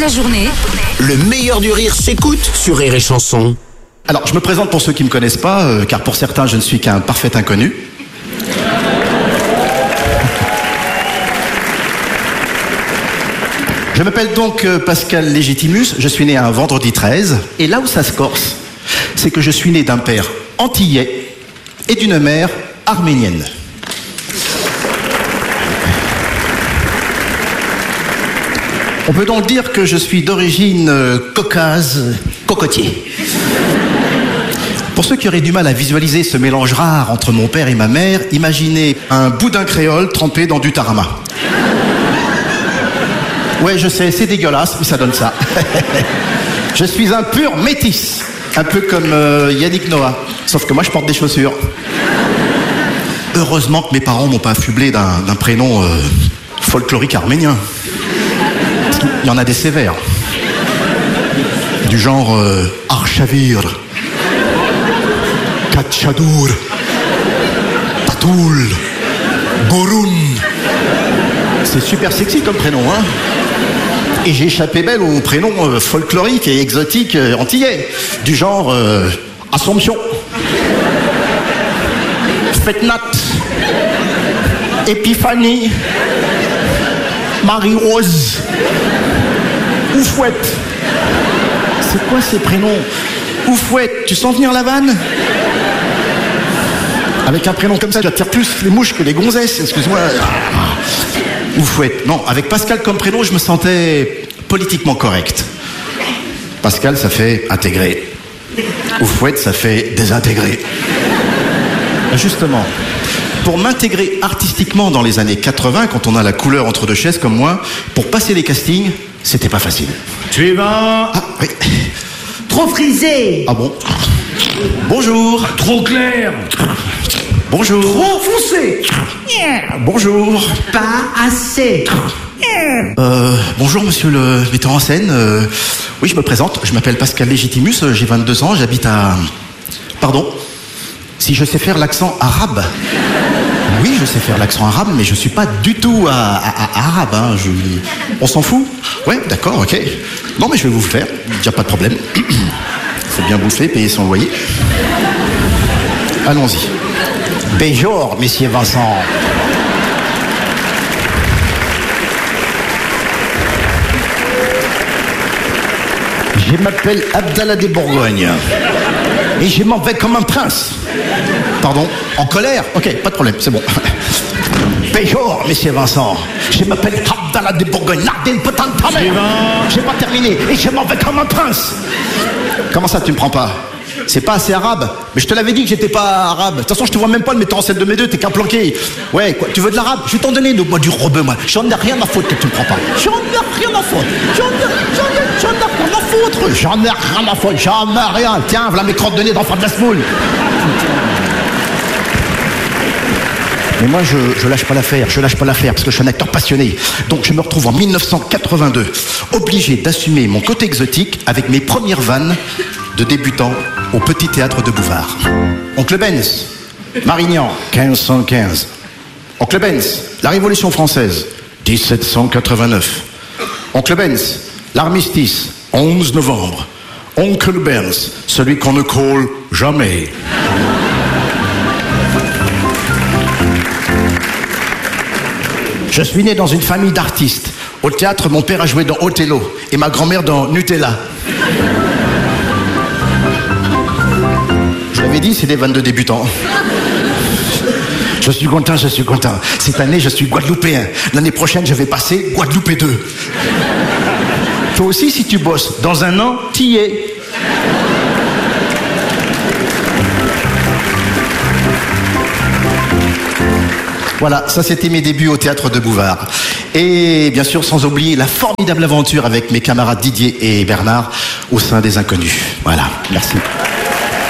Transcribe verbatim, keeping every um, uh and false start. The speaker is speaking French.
la journée, le meilleur du rire s'écoute sur Rire et Chanson. Alors, je me présente pour ceux qui ne me connaissent pas, euh, car pour certains, je ne suis qu'un parfait inconnu. Je m'appelle donc euh, Pascal Légitimus, je suis né un vendredi treize, et là où ça se corse, c'est que je suis né d'un père antillais et d'une mère arménienne. On peut donc dire que je suis d'origine euh, caucase, cocotier. Pour ceux qui auraient du mal à visualiser ce mélange rare entre mon père et ma mère, imaginez un boudin créole trempé dans du tarama. Ouais, je sais, c'est dégueulasse, mais ça donne ça. Je suis un pur métis, un peu comme euh, Yannick Noah, sauf que moi je porte des chaussures. Heureusement que mes parents m'ont pas affublé d'un, d'un prénom euh, folklorique arménien. Parce qu'il y en a des sévères. Du genre euh, Archavir, Katchadour, Tatoul, Goroun. C'est super sexy comme prénom, hein. Et j'ai échappé belle aux prénoms euh, folkloriques et exotiques euh, antillais, du genre euh, Assomption, Fetnat, Épiphanie, Marie-Rose, Oufouette. C'est quoi ces prénoms? Oufouette, tu sens venir la vanne? Avec un prénom comme ça, j'attire plus les mouches que les gonzesses, excuse-moi. Oufouette. Non, avec Pascal comme prénom, je me sentais politiquement correct. Pascal, ça fait intégrer. Oufouette, ça fait désintégrer. Justement, pour m'intégrer artistiquement dans les années quatre-vingts, quand on a la couleur entre deux chaises comme moi, pour passer les castings, c'était pas facile. Suivant. Ah, oui. Trop frisé. Ah bon? Bonjour. Trop clair. Bonjour. Trop foncé. Bonjour. Pas assez. Euh, bonjour monsieur le metteur en scène. Euh, oui, je me présente. Je m'appelle Pascal Légitimus. euh, J'ai vingt-deux ans. J'habite à... Pardon? Si je sais faire l'accent arabe. Oui, je sais faire l'accent arabe, mais je suis pas du tout à, à- à- arabe. Hein. Je... On s'en fout? Ouais, d'accord, ok. Non, mais je vais vous le faire. Y a pas de problème. Faut bien bouffer, payer son loyer. Allons-y. Bonjour, messieurs Vincent. Je m'appelle Abdallah des Bourgognes. Et je m'en vais comme un prince. Pardon? En colère? Ok, pas de problème, c'est bon. Bonjour, messieurs Vincent. Je m'appelle Abdallah des Bourgognes. Nardine, putain de ta mère. J'ai pas terminé. Et je m'en vais comme un prince. Comment ça, tu me prends pas? C'est pas assez arabe? Mais je te l'avais dit que j'étais pas arabe. De toute façon, je te vois même pas le metteur en scène de mes deux, t'es qu'un planqué. Ouais, quoi, tu veux de l'arabe? Je vais t'en donner, donc moi, du rebeu, moi. J'en ai rien à foutre que tu me prends pas. J'en ai rien à foutre. J'en ai, j'en ai, j'en ai rien à foutre. J'en ai rien à foutre. J'en ai rien. Tiens, voilà mes crottes de nez d'enfant de la semoule. Mais moi, je, je lâche pas l'affaire, je lâche pas l'affaire, parce que je suis un acteur passionné. Donc je me retrouve en mille neuf cent quatre-vingt-deux, obligé d'assumer mon côté exotique avec mes premières vannes de débutant au Petit Théâtre de Bouvard. Oncle Benz, Marignan, quinze cent quinze. Oncle Benz, la Révolution française, dix-sept cent quatre-vingt-neuf. Oncle Benz, l'armistice, onze novembre. Oncle Benz, celui qu'on ne colle jamais. Je suis né dans une famille d'artistes. Au théâtre, mon père a joué dans Othello et ma grand-mère dans Nutella. Je l'avais dit, c'est des vannes de débutants. Je suis content, je suis content. Cette année, je suis guadeloupéen. L'année prochaine, je vais passer Guadeloupe deux. Toi aussi, si tu bosses, dans un an, t'y es. Voilà, ça c'était mes débuts au Théâtre de Bouvard. Et bien sûr, sans oublier la formidable aventure avec mes camarades Didier et Bernard au sein des Inconnus. Voilà, merci.